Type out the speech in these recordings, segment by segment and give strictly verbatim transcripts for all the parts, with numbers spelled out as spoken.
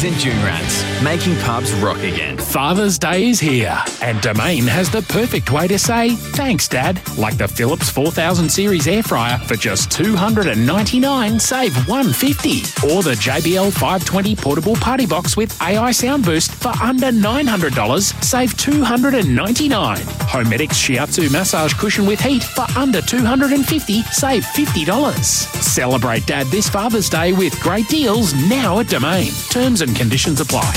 Rookies and Junerads, making pubs rock again. Father's Day is here, and Domain has the perfect way to say thanks, Dad. Like the Philips four thousand series air fryer for just two hundred ninety-nine dollars, save one hundred fifty dollars. Or the J B L five twenty portable party box with A I sound boost for under nine hundred dollars, save two hundred ninety-nine dollars. Homedics Shiatsu massage cushion with heat for under two hundred fifty dollars, save fifty dollars. Celebrate Dad this Father's Day with great deals now at Domain. Terms and conditions apply.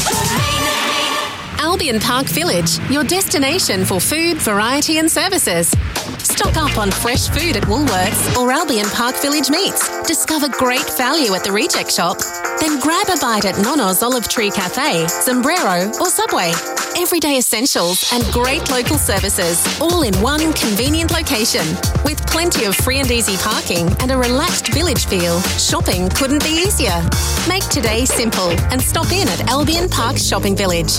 Albion Park Village, your destination for food, variety and services. Stock up on fresh food at Woolworths or Albion Park Village Meats. Discover great value at the Reject Shop. Then grab a bite at Nono's Olive Tree Cafe, Sombrero or Subway. Everyday essentials and great local services, all in one convenient location. With plenty of free and easy parking and a relaxed village feel, shopping couldn't be easier. Make today simple and stop in at Albion Park Shopping Village.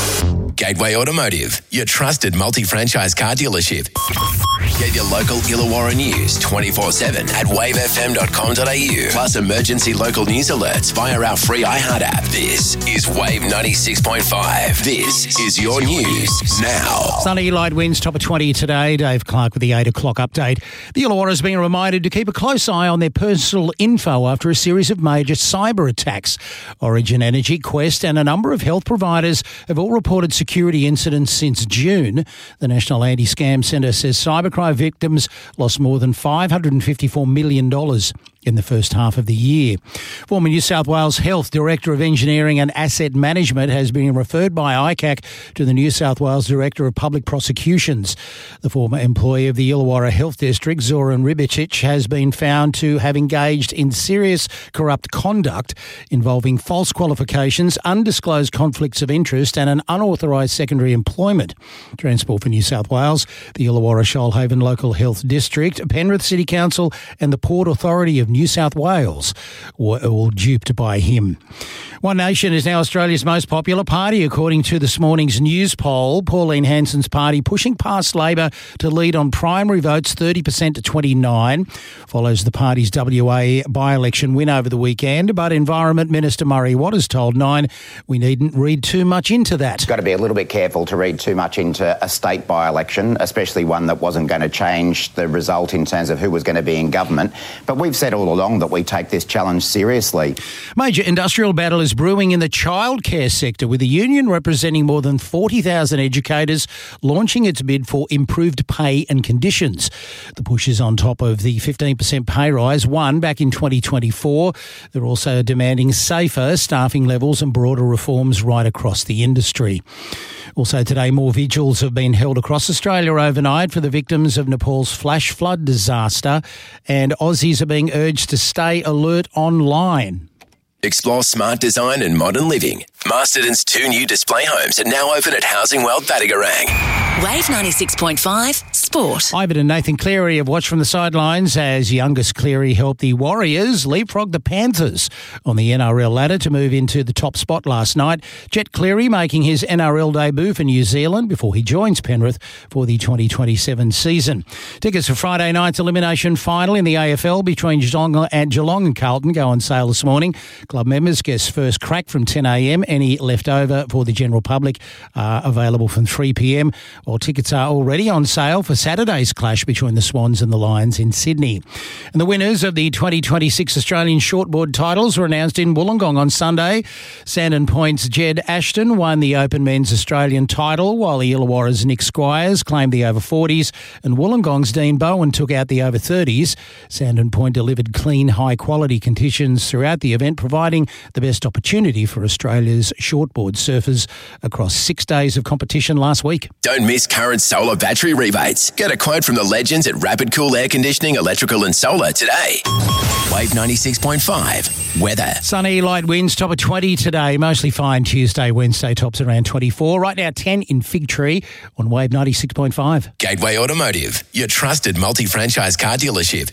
Gateway Automotive, your trusted multi-franchise car dealership. Get your local Illawarra news twenty-four seven at wave f m dot com dot a u. Plus emergency local news alerts via our free iHeart app. This is Wave ninety-six point five. This is your news now. Sunny, light winds, top of twenty today. Dave Clark with the eight o'clock update. The Illawarra has been reminded to keep a close eye on their personal info after a series of major cyber attacks. Origin Energy, Quest and a number of health providers have all reported security incidents since June. The National Anti-Scam Centre says cybercrime victims lost more than five hundred fifty-four million dollars in the first half of the year. Former New South Wales Health Director of Engineering and Asset Management has been referred by I C A C to the New South Wales Director of Public Prosecutions. The former employee of the Illawarra Health District, Zoran Ribicic, has been found to have engaged in serious corrupt conduct involving false qualifications, undisclosed conflicts of interest and an unauthorised secondary employment. Transport for New South Wales, the Illawarra Shoalhaven Local Health District, Penrith City Council and the Port Authority of New South Wales were all duped by him. One Nation is now Australia's most popular party, according to this morning's news poll. Pauline Hanson's party pushing past Labor to lead on primary votes thirty percent to twenty-nine. Follows the party's W A by-election win over the weekend, but Environment Minister Murray Waters told Nine we needn't read too much into that. Got to be a little bit careful to read too much into a state by-election, especially one that wasn't going to change the result in terms of who was going to be in government. But we've said all along that we take this challenge seriously. Major industrial battle is brewing in the childcare sector, with the union representing more than forty thousand educators launching its bid for improved pay and conditions. The push is on top of the fifteen percent pay rise won back in twenty twenty-four. They're also demanding safer staffing levels and broader reforms right across the industry. Also today, more vigils have been held across Australia overnight for the victims of Nepal's flash flood disaster, and Aussies are being urged to stay alert online. Explore smart design and modern living. Masterton's two new display homes are now open at Housing World Battigarang. Wave ninety-six point five Sport. Ivan and Nathan Cleary have watched from the sidelines as youngest Cleary helped the Warriors leapfrog the Panthers on the N R L ladder to move into the top spot last night. Jet Cleary making his N R L debut for New Zealand before he joins Penrith for the twenty twenty-seven season. Tickets for Friday night's elimination final in the A F L between Geelong and Geelong and Carlton go on sale this morning. Club members get first crack from ten a m. Any left over for the general public are available from three p m, while tickets are already on sale for Saturday's clash between the Swans and the Lions in Sydney. And the winners of the twenty twenty-six Australian shortboard titles were announced in Wollongong on Sunday. Sandon Point's Jed Ashton won the Open Men's Australian title, while the Illawarra's Nick Squires claimed the over forties and Wollongong's Dean Bowen took out the over thirties. Sandon Point delivered clean, high-quality conditions throughout the event, providing the best opportunity for Australia's shortboard surfers across six days of competition last week. Don't miss current solar battery rebates. Get a quote from the legends at Rapid Cool Air Conditioning, Electrical and Solar today. Wave ninety-six point five. Weather. Sunny, light winds, top of twenty today. Mostly fine Tuesday, Wednesday, tops around twenty-four. Right now, ten in Fig Tree on Wave ninety-six point five. Gateway Automotive, your trusted multi-franchise car dealership.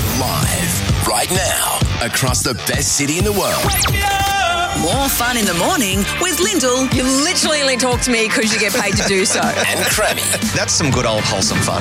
Live right now across the best city in the world. More fun in the morning with Lyndall. You literally only talk to me because you get paid to do so. And Crammy. That's some good old wholesome fun.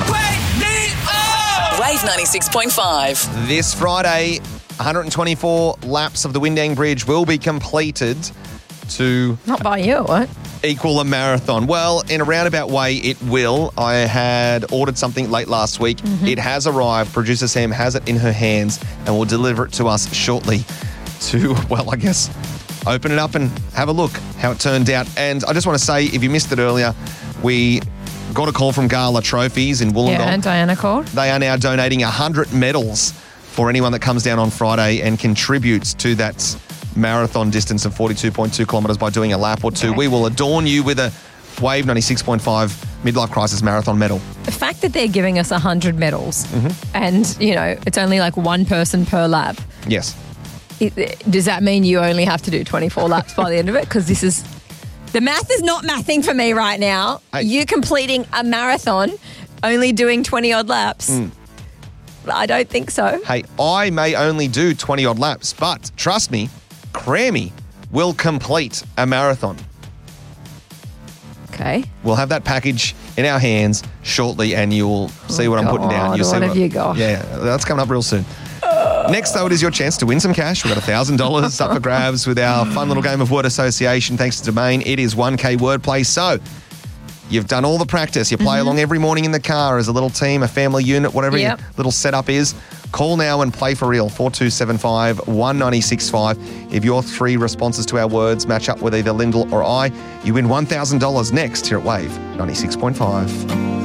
Wave ninety-six point five. This Friday, one hundred twenty-four laps of the Windang Bridge will be completed. to Not by you, what? equal a marathon? Well, in a roundabout way, it will. I had ordered something late last week. Mm-hmm. It has arrived. Producer Sam has it in her hands and will deliver it to us shortly to, well, I guess, open it up and have a look how it turned out. And I just want to say, if you missed it earlier, we got a call from Gala Trophies in Wollongong. Yeah, and Diana called. They are now donating one hundred medals for anyone that comes down on Friday and contributes to that marathon distance of forty-two point two kilometres by doing a lap or two. Okay. We will adorn you with a Wave ninety-six point five Midlife Crisis Marathon medal. The fact that they're giving us one hundred medals Mm-hmm. and, you know, it's only like one person per lap, Yes. it, does that mean you only have to do twenty-four laps by the end of it? Because this is... The math is not mathing for me right now. Hey. You completing a marathon, only doing twenty-odd laps. Mm. I don't think so. Hey, I may only do twenty-odd laps, but trust me, Crammy will complete a marathon. Okay. We'll have that package in our hands shortly, and you'll see what I'm putting down. God, You'll see what have you got? Yeah, that's coming up real soon. Next, though, it is your chance to win some cash. We've got one thousand dollars up for grabs with our fun little game of word association. Thanks to Domain, it is one K wordplay. So, you've done all the practice. You play Mm-hmm. along every morning in the car as a little team, a family unit, whatever Yep. your little setup is. Call now and play for real. four two seven five, one nine six five. If your three responses to our words match up with either Lyndall or I, you win one thousand dollars next here at Wave ninety-six point five.